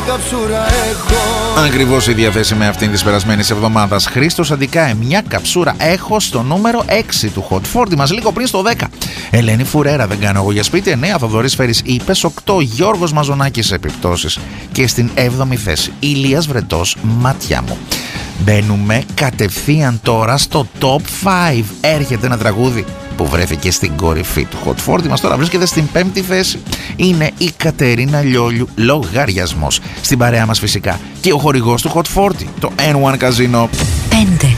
Ακριβώς η διαθέση με αυτήν της περασμένης εβδομάδας. Χρήστος Αντικάε, μια καψούρα έχω στο νούμερο 6 του Hot 40 μας, λίγο πριν στο 10. Ελένη Φουρέρα, δεν κάνω εγώ για σπίτι. 9, Θοδωρής Φέρης, είπες 8. Γιώργος Μαζονάκης, επιπτώσεις. Και στην 7η θέση, Ηλίας Βρετός, μάτια μου. Μπαίνουμε κατευθείαν τώρα στο top 5. Έρχεται ένα τραγούδι που βρέθηκε στην κορυφή του Hot 40 μας, τώρα βρίσκεται στην 5η θέση. Είναι η Κατερίνα Λιόλιου, Λογαριασμός. Στην παρέα μας φυσικά και ο χορηγός του Hot 40, το N1 Casino. 5.